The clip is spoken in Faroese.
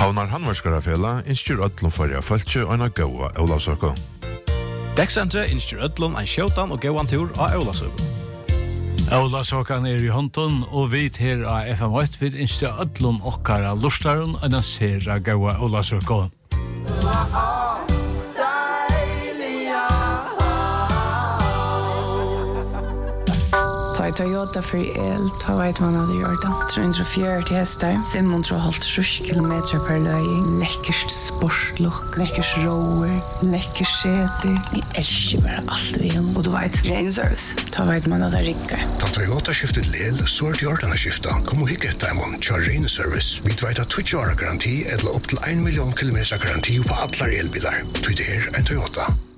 Havnar Handverkskarafela innskjur öllum fyrir fölkju og en gåa Olavsøko. Dekksentre innskjur öllum en sjåtan og gåan tur av Olavsøko. Olavsøkan I hånden, og vi her av FM8 vil innskjur öllum okkara lustaren og en sera gåa Olavsøko. Ta I Toyota för el, ta vet man hade gjort det. 340 hästar, 5,5 kilometer per löj. Läckert sportlook, läckert rower, läckert säte. Ni älskar bara allt vi har. Och du vet, Rain Service, ta vet man hade rinkar. Ta Toyota skiftet lel, så det gjort den skifta. Kom och hicka ett diamond, kör Rain Service. Vi vet att 20 år garanti eller upp till 1 miljon kilometer garanti på alla elbilar. Det är en Toyota.